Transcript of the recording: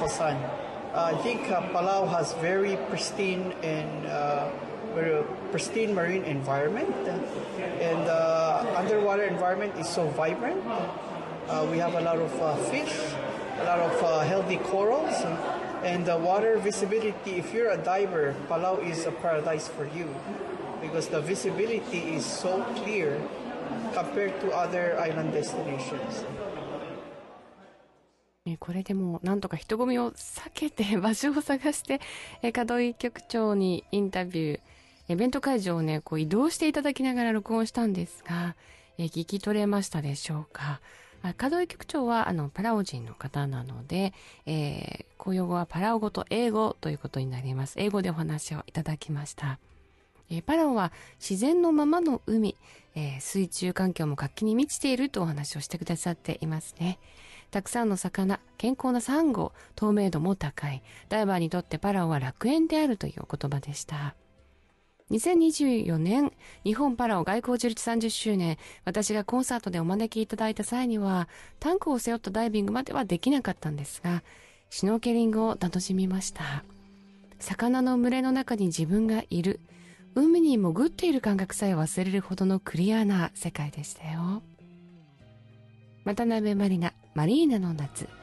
beautiful sun. I think Palau has very pristine and very pristine marine environment, and underwater environment is so vibrant. We have a lot of fish, a lot of healthy corals, and the water visibility. If you're a diver, Palau is a paradise for you because the visibility is so clear compared to other island destinations. これでもなんとか人混みを避けて場所を探して門井局長にインタビュー、イベント会場をねこう移動していただきながら録音したんですが、聞き取れましたでしょうか。門井局長はパラオ人の方なので、公用語はパラオ語と英語ということになります。英語でお話をいただきました。パラオは自然のままの海、水中環境も活気に満ちているとお話をしてくださっていますね。たくさんの魚、健康なサンゴ、透明度も高い。ダイバーにとってパラオは楽園であるというお言葉でした。2024年、日本パラオ外交樹立30周年、私がコンサートでお招きいただいた際には、タンクを背負ったダイビングまではできなかったんですが、シュノーケリングを楽しみました。魚の群れの中に自分がいる。海に潜っている感覚さえ忘れるほどのクリアな世界でしたよ。渡辺満里奈、マリーナの夏。